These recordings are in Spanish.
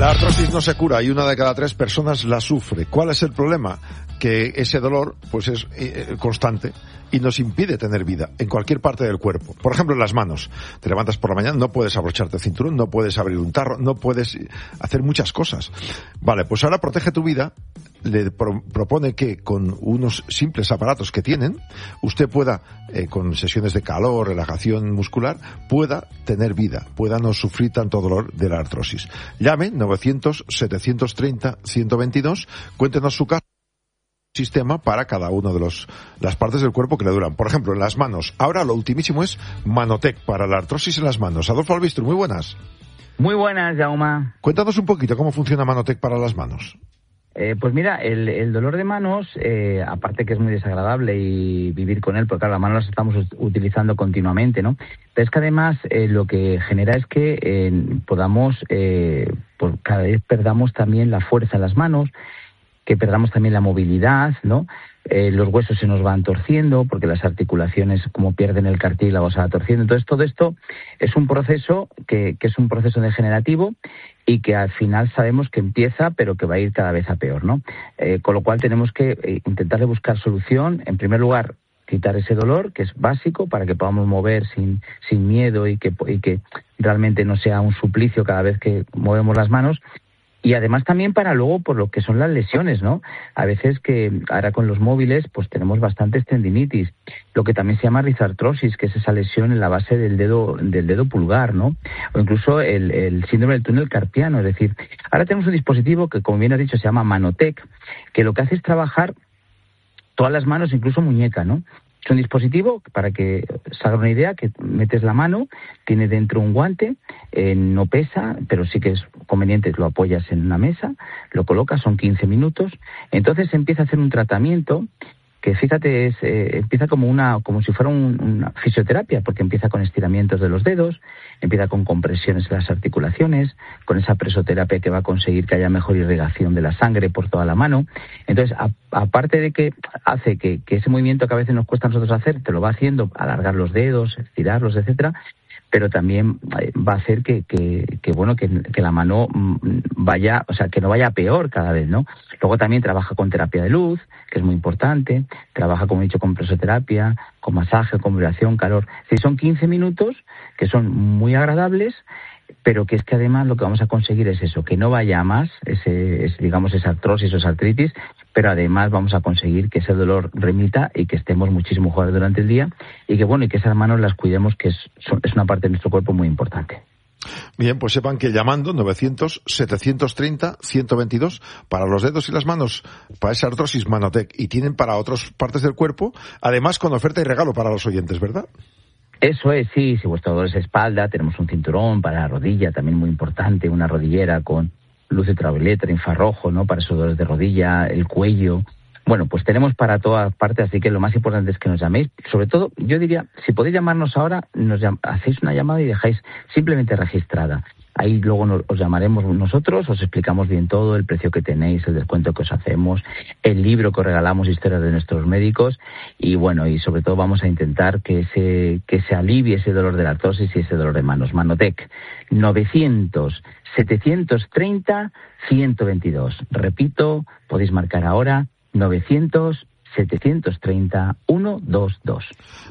La artrosis no se cura y 1 de cada 3 personas la sufre. ¿Cuál es el problema? Que ese dolor pues es constante y nos impide tener vida en cualquier parte del cuerpo. Por ejemplo, en las manos. Te levantas por la mañana, no puedes abrocharte el cinturón, no puedes abrir un tarro, no puedes hacer muchas cosas. Vale, pues ahora Protege tu Vida le propone que con unos simples aparatos que tienen, usted pueda, con sesiones de calor, relajación muscular, pueda tener vida, pueda no sufrir tanto dolor de la artrosis. Llame 900-730-122, cuéntenos su caso, sistema para cada uno de las partes del cuerpo que le duran. Por ejemplo, en las manos. Ahora lo ultimísimo es Manotec para la artrosis en las manos. Adolfo Albistro, muy buenas. Muy buenas, Jaume. Cuéntanos un poquito cómo funciona Manotec para las manos. Pues mira, el dolor de manos, aparte que es muy desagradable y vivir con él, porque claro, las manos las estamos utilizando continuamente, ¿no? Pero es que además lo que genera es que podamos, pues cada vez perdamos también la fuerza en las manos, que perdamos también la movilidad, ¿no? Los huesos se nos van torciendo porque las articulaciones, como pierden el cartílago, se va torciendo. Entonces, todo esto es un proceso que es un proceso degenerativo y que al final sabemos que empieza, pero que va a ir cada vez a peor, ¿no? Con lo cual tenemos que intentar buscar solución. En primer lugar, quitar ese dolor, que es básico, para que podamos mover sin miedo y que realmente no sea un suplicio cada vez que movemos las manos. Y además también para luego por lo que son las lesiones, ¿no? A veces que ahora con los móviles pues tenemos bastantes tendinitis, lo que también se llama rizartrosis, que es esa lesión en la base del dedo pulgar, ¿no? O incluso el síndrome del túnel carpiano, es decir, ahora tenemos un dispositivo que, como bien has dicho, se llama Manotec, que lo que hace es trabajar todas las manos, incluso muñeca, ¿no? Es un dispositivo, para que se haga una idea, que metes la mano, tiene dentro un guante, no pesa, pero sí que es conveniente, lo apoyas en una mesa, lo colocas, son 15 minutos, entonces empieza a hacer un tratamiento que, fíjate, empieza como si fuera una fisioterapia, porque empieza con estiramientos de los dedos, empieza con compresiones en las articulaciones, con esa presoterapia que va a conseguir que haya mejor irrigación de la sangre por toda la mano. Entonces, aparte de que hace que ese movimiento que a veces nos cuesta a nosotros hacer, te lo va haciendo, alargar los dedos, estirarlos, etcétera, pero también va a hacer que la mano vaya, o sea, que no vaya peor cada vez, ¿no? Luego también trabaja con terapia de luz, que es muy importante, trabaja, como he dicho, con presoterapia, con masaje, con vibración, calor. Sí, son 15 minutos que son muy agradables, pero que es que además lo que vamos a conseguir es eso, que no vaya a más, esa artrosis o esa artritis, pero además vamos a conseguir que ese dolor remita y que estemos muchísimo mejor durante el día y que esas manos las cuidemos, que es una parte de nuestro cuerpo muy importante. Bien, pues sepan que llamando 900-730-122 para los dedos y las manos, para esa artrosis, Manotec, y tienen para otras partes del cuerpo, además con oferta y regalo para los oyentes, ¿verdad? Eso es, sí. Si vuestro dolor es espalda, tenemos un cinturón para la rodilla, también muy importante, una rodillera con luz ultravioleta, infrarrojo, ¿no? Para esos dolores de rodilla, el cuello. Bueno, pues tenemos para todas partes, así que lo más importante es que nos llaméis. Sobre todo, yo diría, si podéis llamarnos ahora, hacéis una llamada y dejáis simplemente registrada. Ahí luego os llamaremos nosotros, os explicamos bien todo, el precio que tenéis, el descuento que os hacemos, el libro que os regalamos, historias de nuestros médicos, y bueno, y sobre todo vamos a intentar que se alivie ese dolor de la artrosis y ese dolor de manos. Manotec, 900-730-122. Repito, podéis marcar ahora, 900-730-122.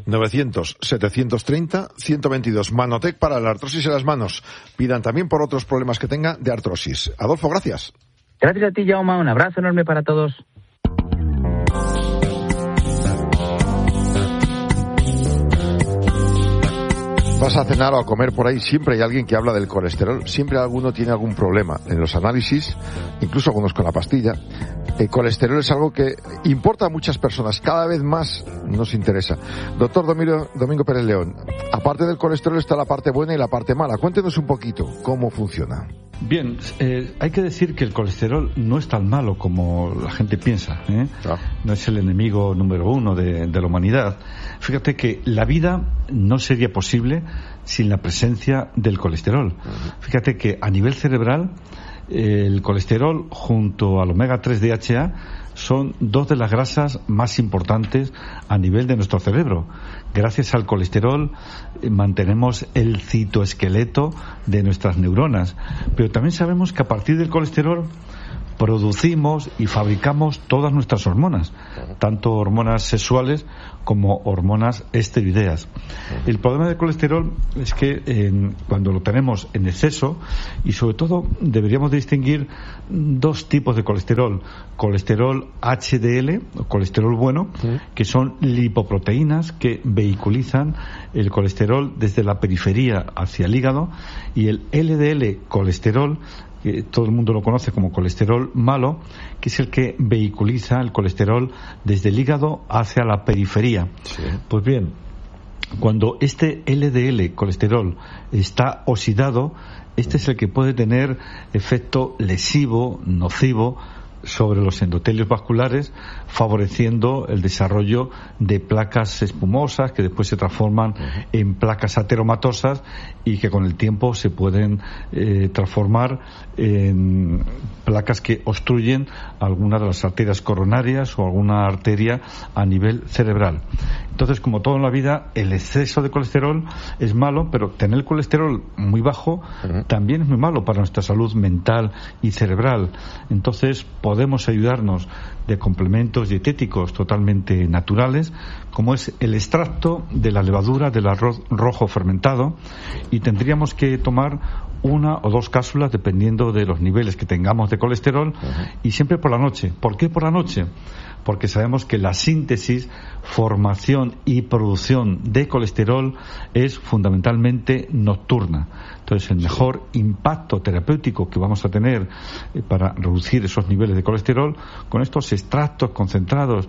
900-730-122. Manotec para la artrosis en las manos. Pidan también por otros problemas que tenga de artrosis. Adolfo, gracias. Gracias a ti, Jaume. Un abrazo enorme para todos. Vas a cenar o a comer por ahí, siempre hay alguien que habla del colesterol, siempre alguno tiene algún problema. En los análisis, incluso algunos con la pastilla, el colesterol es algo que importa a muchas personas, cada vez más nos interesa. Doctor Domingo Pérez León, aparte del colesterol está la parte buena y la parte mala. Cuéntenos un poquito cómo funciona. Bien, hay que decir que el colesterol no es tan malo como la gente piensa, ¿eh? No es el enemigo número uno de la humanidad. Fíjate que la vida no sería posible sin la presencia del colesterol. Fíjate que a nivel cerebral El colesterol junto al omega 3 DHA son dos de las grasas más importantes a nivel de nuestro cerebro. Gracias al colesterol mantenemos el citoesqueleto de nuestras neuronas, pero también sabemos que a partir del colesterol producimos y fabricamos todas nuestras hormonas, tanto hormonas sexuales como hormonas esteroideas. El problema del colesterol es que cuando lo tenemos en exceso, y sobre todo deberíamos distinguir dos tipos de colesterol: colesterol HDL, o colesterol bueno, que son lipoproteínas que vehiculizan el colesterol desde la periferia hacia el hígado, y el LDL colesterol, que todo el mundo lo conoce como colesterol malo, que es el que vehiculiza el colesterol desde el hígado hacia la periferia. Sí. Pues bien, cuando este LDL colesterol está oxidado, este es el que puede tener efecto lesivo, nocivo, sobre los endotelios vasculares, favoreciendo el desarrollo de placas espumosas que después se transforman en placas ateromatosas y que con el tiempo se pueden transformar en placas que obstruyen alguna de las arterias coronarias o alguna arteria a nivel cerebral. Entonces, como todo en la vida, el exceso de colesterol es malo, pero tener el colesterol muy bajo también es muy malo para nuestra salud mental y cerebral. Entonces, podemos ayudarnos de complementos dietéticos totalmente naturales, como es el extracto de la levadura del arroz rojo fermentado, y tendríamos que tomar una o dos cápsulas dependiendo de los niveles que tengamos de colesterol, y siempre por la noche. ¿Por qué por la noche? Porque sabemos que la síntesis, formación y producción de colesterol es fundamentalmente nocturna. Entonces, el mejor impacto terapéutico que vamos a tener para reducir esos niveles de colesterol, con estos extractos concentrados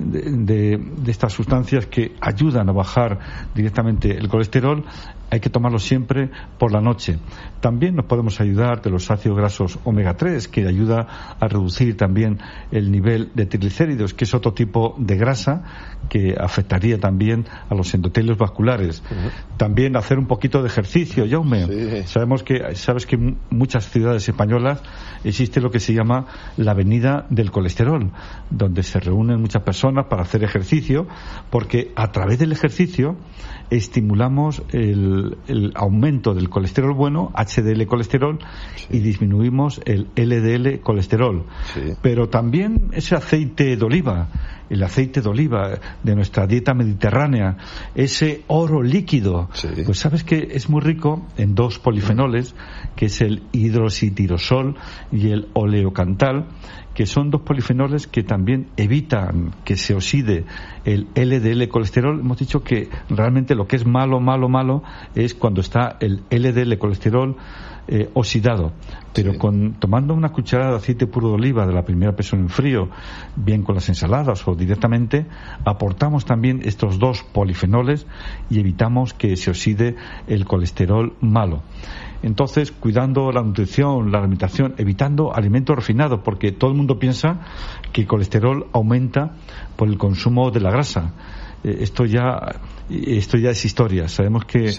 de estas sustancias que ayudan a bajar directamente el colesterol, hay que tomarlo siempre por la noche. También nos podemos ayudar de los ácidos grasos omega 3, que ayuda a reducir también el nivel de triglicéridos, que es otro tipo de grasa que afectaría también a los endotelios vasculares. También hacer un poquito de ejercicio, Jaume. Sí. Sabes que en muchas ciudades españolas existe lo que se llama la avenida del colesterol, donde se reúnen muchas personas para hacer ejercicio, porque a través del ejercicio estimulamos el aumento del colesterol bueno, HDL colesterol, y disminuimos el LDL colesterol. Sí. Pero también ese aceite de oliva, el aceite de oliva de nuestra dieta mediterránea, ese oro líquido, pues sabes que es muy rico en dos polifenoles, que es el hidroxitirosol y el oleocantal, que son dos polifenoles que también evitan que se oxide el LDL colesterol. Hemos dicho que realmente lo que es malo es cuando está el LDL colesterol oxidado, pero tomando una cucharada de aceite puro de oliva de la primera presión en frío, bien con las ensaladas o directamente, aportamos también estos dos polifenoles y evitamos que se oxide el colesterol malo. Entonces, cuidando la nutrición, la alimentación, evitando alimentos refinados, porque todo el mundo piensa que el colesterol aumenta por el consumo de la grasa. Esto ya es historia. Sabemos que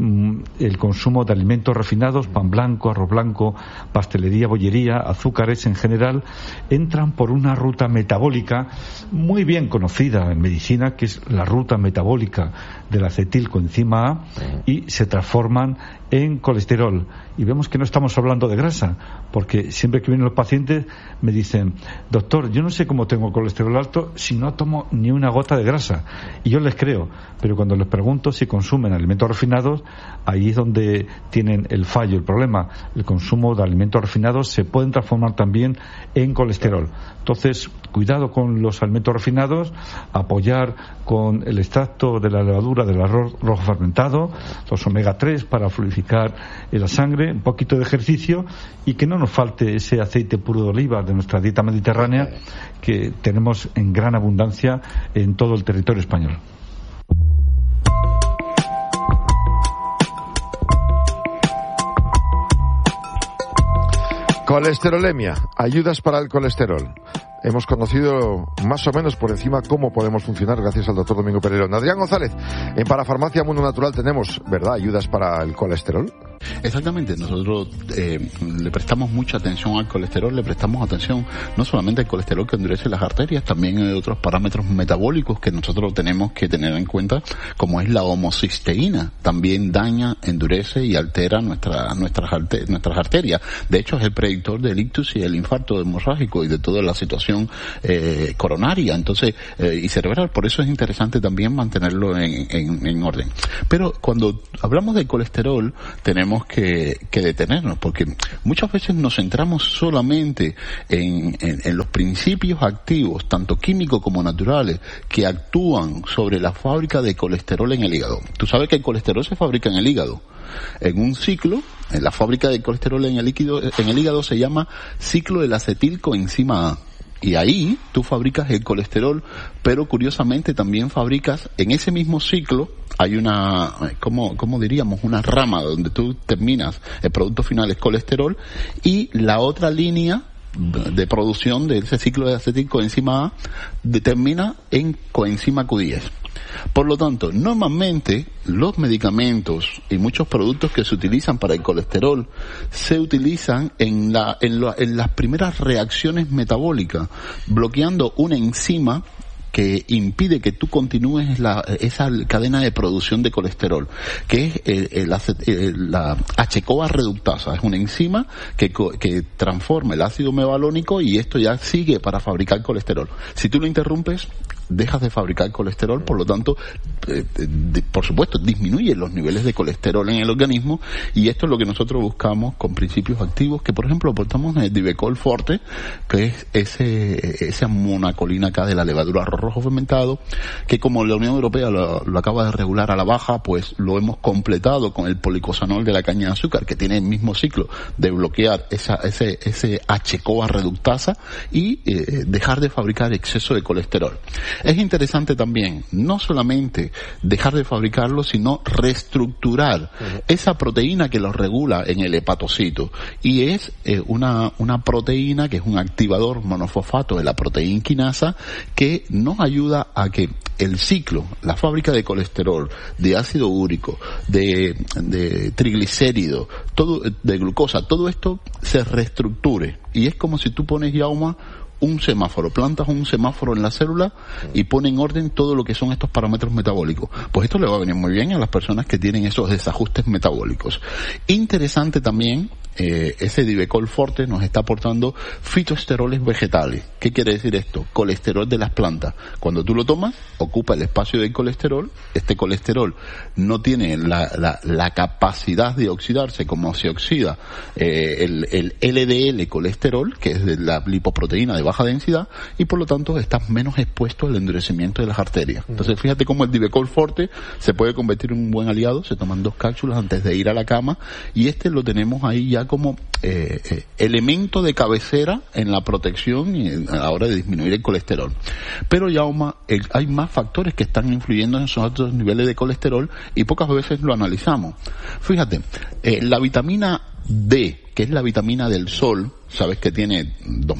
el consumo de alimentos refinados, pan blanco, arroz blanco, pastelería, bollería, azúcares en general, entran por una ruta metabólica muy bien conocida en medicina, que es la ruta metabólica de la acetilcoenzima A, y se transforman en colesterol. Y vemos que no estamos hablando de grasa, porque siempre que vienen los pacientes me dicen: doctor, yo no sé cómo tengo colesterol alto si no tomo ni una gota de grasa. Y yo les creo, pero cuando les pregunto si consumen alimentos refinados, ahí es donde tienen el fallo, el problema. El consumo de alimentos refinados se pueden transformar también en colesterol. Entonces, cuidado con los alimentos refinados, apoyar con el extracto de la levadura del arroz rojo fermentado, los omega 3 para fluidificar la sangre, un poquito de ejercicio, y que no nos falte ese aceite puro de oliva de nuestra dieta mediterránea, que tenemos en gran abundancia en todo el territorio español. Colesterolemia, ayudas para el colesterol. Hemos conocido más o menos por encima cómo podemos funcionar gracias al doctor Domingo Pereiro. Adrián González, en Parafarmacia Mundo Natural tenemos, ¿verdad?, ayudas para el colesterol. Exactamente, nosotros le prestamos mucha atención al colesterol, le prestamos atención no solamente al colesterol que endurece las arterias, también hay otros parámetros metabólicos que nosotros tenemos que tener en cuenta, como es la homocisteína, también daña, endurece y altera nuestras arterias. De hecho, es el predictor del ictus y el infarto hemorrágico y de toda la situación coronaria, entonces y cerebral. Por eso es interesante también mantenerlo en orden. Pero cuando hablamos de colesterol tenemos que detenernos, porque muchas veces nos centramos solamente en los principios activos, tanto químicos como naturales, que actúan sobre la fábrica de colesterol en el hígado. Tú sabes que el colesterol se fabrica en el hígado. En un ciclo, en la fábrica de colesterol en el hígado se llama ciclo del acetilcoenzima A. Y ahí tú fabricas el colesterol, pero curiosamente también fabricas, en ese mismo ciclo, hay una, ¿cómo diríamos? Una rama donde tú terminas, el producto final es colesterol, y la otra línea de producción de ese ciclo de acetilcoenzima A determina en coenzima Q10. Por lo tanto, normalmente los medicamentos y muchos productos que se utilizan para el colesterol se utilizan en las primeras reacciones metabólicas, bloqueando una enzima que impide que tú continúes esa cadena de producción de colesterol, que es la H-CoA reductasa. Es una enzima que transforma el ácido mevalónico y esto ya sigue para fabricar colesterol. Si tú lo interrumpes, dejas de fabricar colesterol, por lo tanto, por supuesto, disminuye los niveles de colesterol en el organismo, y esto es lo que nosotros buscamos con principios activos que, por ejemplo, aportamos en el Divecol Forte, que es esa monacolina K de la levadura rojo fermentado, que como la Unión Europea lo acaba de regular a la baja, pues lo hemos completado con el policosanol de la caña de azúcar, que tiene el mismo ciclo de bloquear ese H-CoA reductasa y dejar de fabricar exceso de colesterol. Es interesante también no solamente dejar de fabricarlo, sino reestructurar esa proteína que lo regula en el hepatocito, y es una proteína que es un activador monofosfato de la proteína quinasa, que nos ayuda a que el ciclo, la fábrica de colesterol, de ácido úrico, de triglicéridos, todo, de glucosa, todo esto se reestructure. Y es como si tú pones, Jaume, un semáforo, plantas un semáforo en la célula y pone en orden todo lo que son estos parámetros metabólicos. Pues esto le va a venir muy bien a las personas que tienen esos desajustes metabólicos. Interesante también, ese Divecol Forte nos está aportando fitoesteroles vegetales. ¿Qué quiere decir esto? Colesterol de las plantas. Cuando tú lo tomas, ocupa el espacio del colesterol. Este colesterol no tiene la capacidad de oxidarse como se oxida el LDL colesterol, que es de la lipoproteína de baja densidad, y por lo tanto estás menos expuesto al endurecimiento de las arterias. Entonces fíjate cómo el Divecol Forte se puede convertir en un buen aliado. Se toman 2 cápsulas antes de ir a la cama, y este lo tenemos ahí ya como elemento de cabecera en la protección y a la hora de disminuir el colesterol. Pero ya hay más factores que están influyendo en esos altos niveles de colesterol y pocas veces lo analizamos. Fíjate, la vitamina D, que es la vitamina del sol, sabes que tiene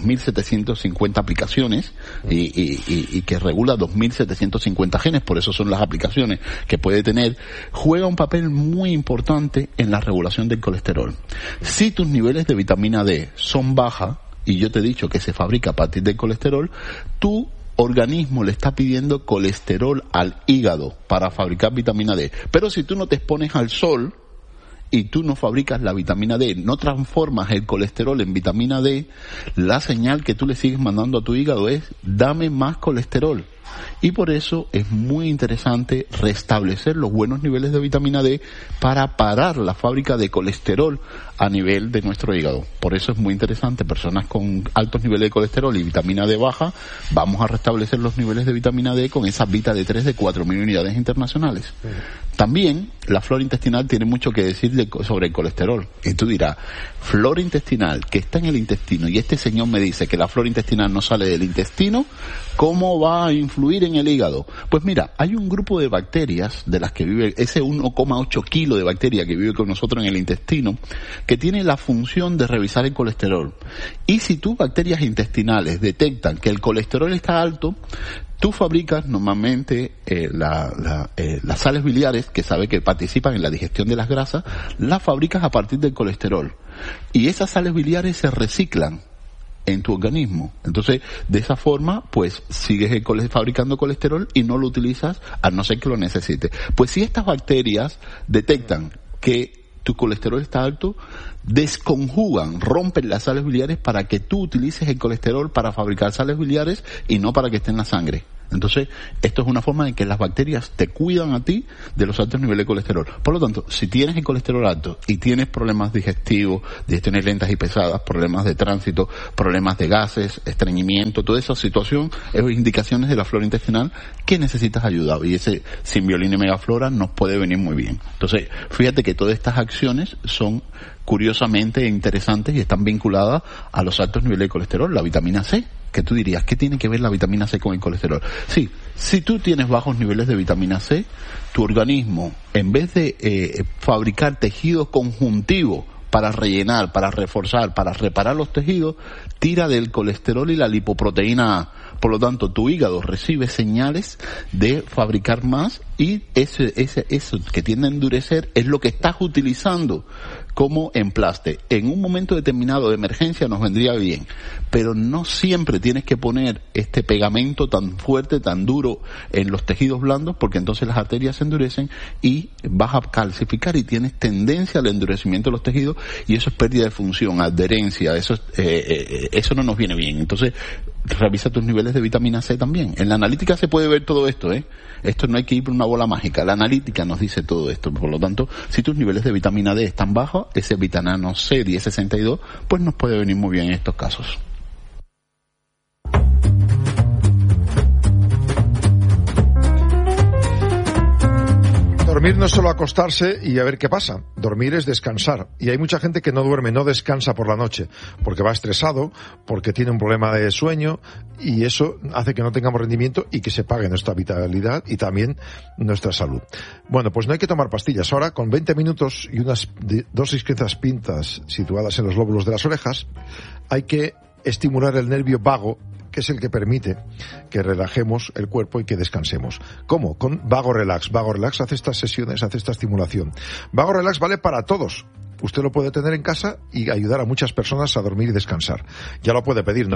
2.750 aplicaciones y que regula 2.750 genes, por eso son las aplicaciones que puede tener, juega un papel muy importante en la regulación del colesterol. Si tus niveles de vitamina D son bajas, y yo te he dicho que se fabrica a partir del colesterol, tu organismo le está pidiendo colesterol al hígado para fabricar vitamina D. Pero si tú no te expones al sol y tú no fabricas la vitamina D, no transformas el colesterol en vitamina D, la señal que tú le sigues mandando a tu hígado es: dame más colesterol. Y por eso es muy interesante restablecer los buenos niveles de vitamina D para parar la fábrica de colesterol a nivel de nuestro hígado. Por eso es muy interesante, personas con altos niveles de colesterol y vitamina D baja, vamos a restablecer los niveles de vitamina D con esa Vita D3 de 4.000 unidades internacionales. También la flora intestinal tiene mucho que decir sobre el colesterol. Y tú dirás, flora intestinal que está en el intestino, y este señor me dice que la flora intestinal no sale del intestino, ¿cómo va a influir en el hígado? Pues mira, hay un grupo de bacterias de las que vive, ese 1,8 kilo de bacterias que vive con nosotros en el intestino, que tiene la función de revisar el colesterol. Y si tus bacterias intestinales detectan que el colesterol está alto, Tú fabricas normalmente las sales biliares, que sabe que participan en la digestión de las grasas, las fabricas a partir del colesterol. Y esas sales biliares se reciclan en tu organismo. Entonces, de esa forma, pues sigues fabricando colesterol y no lo utilizas a no ser que lo necesites. Pues si estas bacterias detectan que tu colesterol está alto, desconjugan, rompen las sales biliares para que tú utilices el colesterol para fabricar sales biliares y no para que esté en la sangre. Entonces, esto es una forma en que las bacterias te cuidan a ti de los altos niveles de colesterol. Por lo tanto, si tienes el colesterol alto y tienes problemas digestivos, digestiones lentas y pesadas, problemas de tránsito, problemas de gases, estreñimiento, toda esa situación es indicaciones de la flora intestinal que necesitas ayuda. Y ese Symbiolin y Megaflora nos puede venir muy bien. Entonces, fíjate que todas estas acciones son curiosamente interesantes y están vinculadas a los altos niveles de colesterol. La vitamina C, que tú dirías, ¿qué tiene que ver la vitamina C con el colesterol? Sí, si tú tienes bajos niveles de vitamina C, tu organismo, en vez de fabricar tejido conjuntivo para rellenar, para reforzar, para reparar los tejidos, tira del colesterol y la lipoproteína A. Por lo tanto, tu hígado recibe señales de fabricar más y eso que tiende a endurecer es lo que estás utilizando como emplaste. En un momento determinado de emergencia nos vendría bien, pero no siempre tienes que poner este pegamento tan fuerte, tan duro en los tejidos blandos, porque entonces las arterias se endurecen y vas a calcificar y tienes tendencia al endurecimiento de los tejidos y eso es pérdida de función, adherencia, eso no nos viene bien. Entonces, revisa tus niveles de vitamina C también. En la analítica se puede ver todo esto, Esto no hay que ir por una bola mágica. La analítica nos dice todo esto. Por lo tanto, si tus niveles de vitamina D están bajos, ese vitamina C 1062, pues nos puede venir muy bien en estos casos. Dormir no es solo acostarse y a ver qué pasa. Dormir es descansar. Y hay mucha gente que no duerme, no descansa por la noche, porque va estresado, porque tiene un problema de sueño, y eso hace que no tengamos rendimiento y que se pague nuestra vitalidad y también nuestra salud. Bueno, pues no hay que tomar pastillas. Ahora, con 20 minutos y unas dosis crezas pintas situadas en los lóbulos de las orejas, hay que estimular el nervio vago, que es el que permite que relajemos el cuerpo y que descansemos. ¿Cómo? Con Vago Relax. Vago Relax hace estas sesiones, hace esta estimulación. Vago Relax vale para todos. Usted lo puede tener en casa y ayudar a muchas personas a dormir y descansar. Ya lo puede pedir,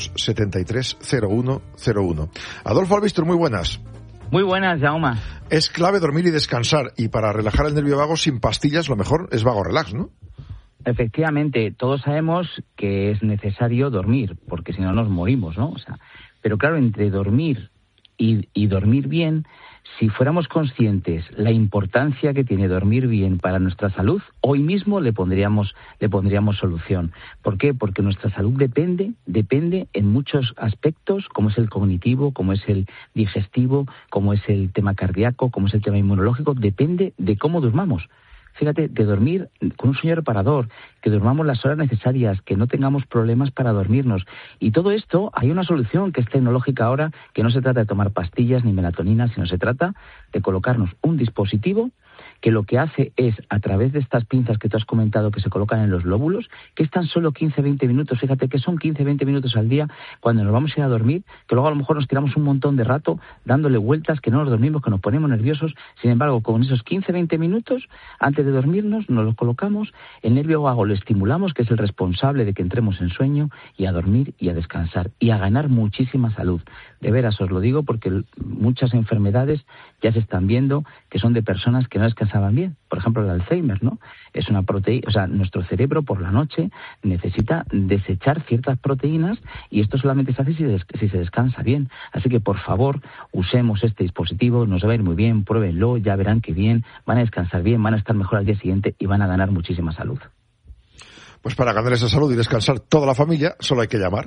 973-0101. Adolfo Albistur, muy buenas. Muy buenas, Jaume. Es clave dormir y descansar, y para relajar el nervio vago sin pastillas lo mejor es Vago Relax, ¿no? Efectivamente, todos sabemos que es necesario dormir, porque si no nos morimos, ¿no? Pero claro, entre dormir y dormir bien, si fuéramos conscientes la importancia que tiene dormir bien para nuestra salud, hoy mismo le pondríamos solución. ¿Por qué? Porque nuestra salud depende en muchos aspectos, como es el cognitivo, como es el digestivo, como es el tema cardíaco, como es el tema inmunológico, depende de cómo durmamos. Fíjate, de dormir con un sueño reparador, que durmamos las horas necesarias, que no tengamos problemas para dormirnos. Y todo esto, hay una solución que es tecnológica ahora, que no se trata de tomar pastillas ni melatonina, sino se trata de colocarnos un dispositivo que lo que hace es, a través de estas pinzas que tú has comentado que se colocan en los lóbulos, que es tan solo 15-20 minutos, fíjate que son 15-20 minutos al día cuando nos vamos a ir a dormir, que luego a lo mejor nos tiramos un montón de rato dándole vueltas, que no nos dormimos, que nos ponemos nerviosos. Sin embargo, con esos 15-20 minutos, antes de dormirnos, nos los colocamos, el nervio vago lo estimulamos, que es el responsable de que entremos en sueño, y a dormir y a descansar, y a ganar muchísima salud. De veras os lo digo porque muchas enfermedades ya se están viendo que son de personas que no descansaban bien. Por ejemplo, el Alzheimer, ¿no? Es una proteína, nuestro cerebro por la noche necesita desechar ciertas proteínas y esto solamente se hace si se descansa bien. Así que, por favor, usemos este dispositivo, nos va a ir muy bien, pruébenlo, ya verán que bien, van a descansar bien, van a estar mejor al día siguiente y van a ganar muchísima salud. Pues para ganar esa salud y descansar toda la familia, solo hay que llamar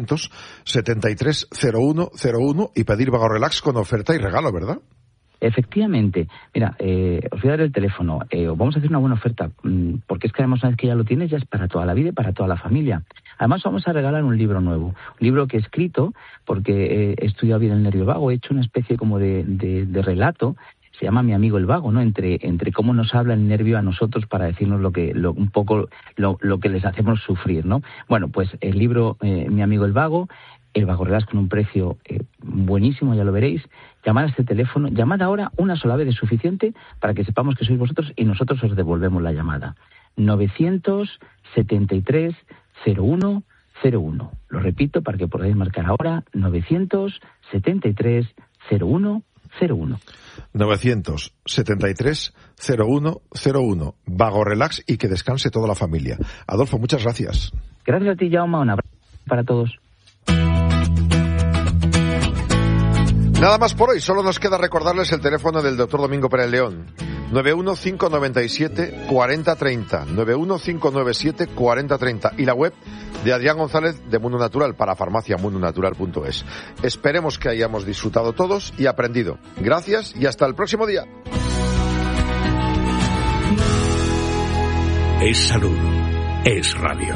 973-0101 y pedir Vago Relax con oferta y regalo, ¿verdad? Efectivamente. Mira, os voy a dar el teléfono. Vamos a hacer una buena oferta, porque es que además una vez que ya lo tienes, ya es para toda la vida y para toda la familia. Además vamos a regalar un libro nuevo, un libro que he escrito, porque he estudiado bien el nervio vago, he hecho una especie como de relato. Se llama Mi amigo el vago, ¿no? Entre cómo nos habla el nervio a nosotros para decirnos lo que les hacemos sufrir, ¿no? Bueno, pues el libro Mi amigo el vago el Vagorelax con un precio buenísimo, ya lo veréis. Llamad a este teléfono, llamad ahora, una sola vez es suficiente para que sepamos que sois vosotros y nosotros os devolvemos la llamada. 973 01 01. Lo repito para que podáis marcar ahora, 973 01 01. 973 01 01. Vagorelax y que descanse toda la familia. Adolfo, muchas gracias. Gracias a ti, Jaume. Un abrazo para todos. Nada más por hoy, solo nos queda recordarles el teléfono del doctor Domingo Pérez León. 91597-4030, 91597-4030 y la web de Adrián González de Mundo Natural para farmaciamundonatural.es. Esperemos que hayamos disfrutado todos y aprendido. Gracias y hasta el próximo día. Es salud, es radio.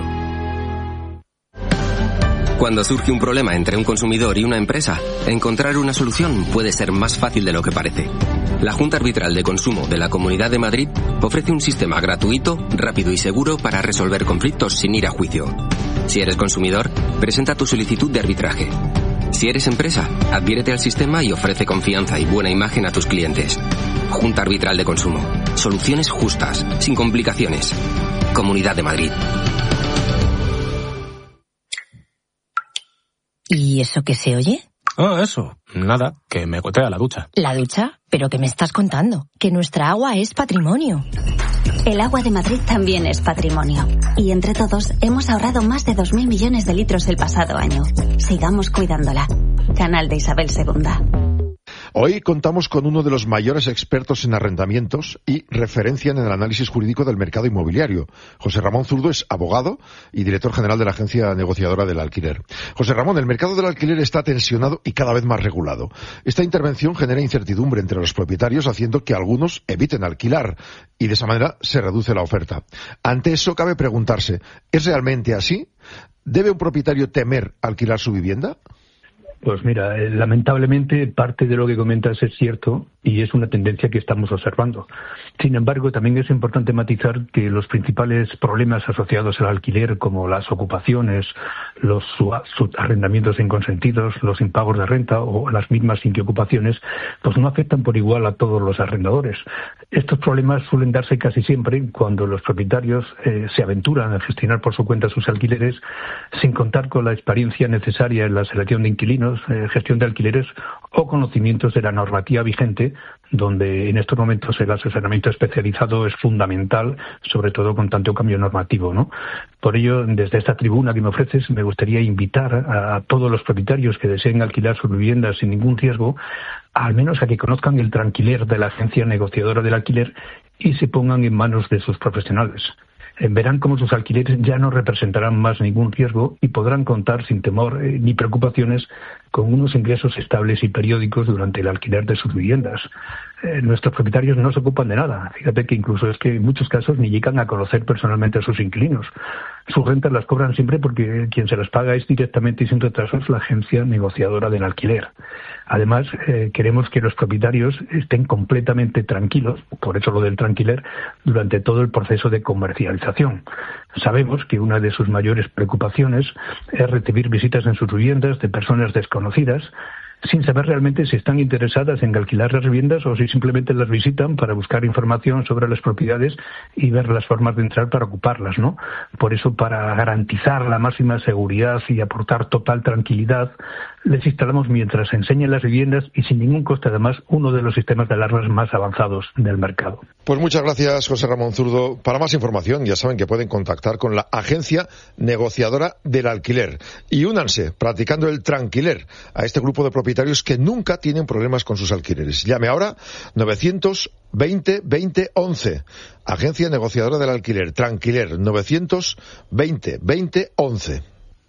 Cuando surge un problema entre un consumidor y una empresa, encontrar una solución puede ser más fácil de lo que parece. La Junta Arbitral de Consumo de la Comunidad de Madrid ofrece un sistema gratuito, rápido y seguro para resolver conflictos sin ir a juicio. Si eres consumidor, presenta tu solicitud de arbitraje. Si eres empresa, adhiérete al sistema y ofrece confianza y buena imagen a tus clientes. Junta Arbitral de Consumo. Soluciones justas, sin complicaciones. Comunidad de Madrid. ¿Y eso qué se oye? Eso. Nada, que me gotea la ducha. ¿La ducha? ¿Pero qué me estás contando? Que nuestra agua es patrimonio. El agua de Madrid también es patrimonio. Y entre todos hemos ahorrado más de 2.000 millones de litros el pasado año. Sigamos cuidándola. Canal de Isabel II. Hoy contamos con uno de los mayores expertos en arrendamientos y referencia en el análisis jurídico del mercado inmobiliario. José Ramón Zurdo es abogado y director general de la Agencia Negociadora del Alquiler. José Ramón, el mercado del alquiler está tensionado y cada vez más regulado. Esta intervención genera incertidumbre entre los propietarios, haciendo que algunos eviten alquilar y de esa manera se reduce la oferta. Ante eso cabe preguntarse, ¿es realmente así? ¿Debe un propietario temer alquilar su vivienda? Pues mira, lamentablemente parte de lo que comentas es cierto y es una tendencia que estamos observando. Sin embargo, también es importante matizar que los principales problemas asociados al alquiler, como las ocupaciones, los arrendamientos inconsentidos, los impagos de renta o las mismas inquiocupaciones, pues no afectan por igual a todos los arrendadores. Estos problemas suelen darse casi siempre cuando los propietarios se aventuran a gestionar por su cuenta sus alquileres sin contar con la experiencia necesaria en la selección de inquilinos, gestión de alquileres o conocimientos de la normativa vigente, donde en estos momentos el asesoramiento especializado es fundamental, sobre todo con tanto cambio normativo, ¿no? Por ello, desde esta tribuna que me ofreces, me gustaría invitar a todos los propietarios que deseen alquilar sus viviendas sin ningún riesgo, al menos a que conozcan el Tranquiler de la Agencia Negociadora del Alquiler y se pongan en manos de sus profesionales. Verán cómo sus alquileres ya no representarán más ningún riesgo y podrán contar sin temor ni preocupaciones con unos ingresos estables y periódicos durante el alquiler de sus viviendas. Nuestros propietarios no se ocupan de nada. Fíjate que incluso es que en muchos casos ni llegan a conocer personalmente a sus inquilinos. Sus rentas las cobran siempre porque quien se las paga es directamente y sin retrasos la Agencia Negociadora del Alquiler. Además, queremos que los propietarios estén completamente tranquilos, por eso lo del Tranquiler, durante todo el proceso de comercialización. Sabemos que una de sus mayores preocupaciones es recibir visitas en sus viviendas de personas desconocidas, sin saber realmente si están interesadas en alquilar las viviendas o si simplemente las visitan para buscar información sobre las propiedades y ver las formas de entrar para ocuparlas, ¿no? Por eso, para garantizar la máxima seguridad y aportar total tranquilidad, les instalamos mientras enseñan las viviendas y sin ningún coste además uno de los sistemas de alarmas más avanzados del mercado. Pues muchas gracias, José Ramón Zurdo. Para más información ya saben que pueden contactar con la Agencia Negociadora del Alquiler y únanse practicando el Tranquiler a este grupo de propietarios que nunca tienen problemas con sus alquileres. Llame ahora 920 20 11. Agencia Negociadora del Alquiler, Tranquiler, 920 20 11.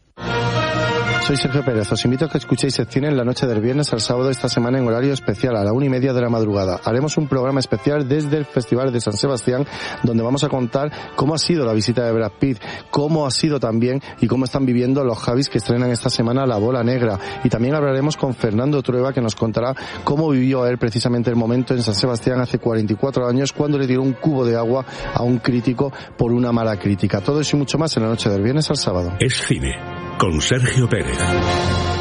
Soy Sergio Pérez, os invito a que escuchéis Sección en la noche del viernes al sábado esta semana en horario especial a la 1:30 de la madrugada. Haremos un programa especial desde el Festival de San Sebastián, donde vamos a contar cómo ha sido la visita de Brad Pitt, cómo ha sido también y cómo están viviendo los Javis que estrenan esta semana La Bola Negra. Y también hablaremos con Fernando Trueba, que nos contará cómo vivió él precisamente el momento en San Sebastián hace 44 años, cuando le dio un cubo de agua a un crítico por una mala crítica. Todo eso y mucho más en la noche del viernes al sábado. Es cine, con Sergio Pérez.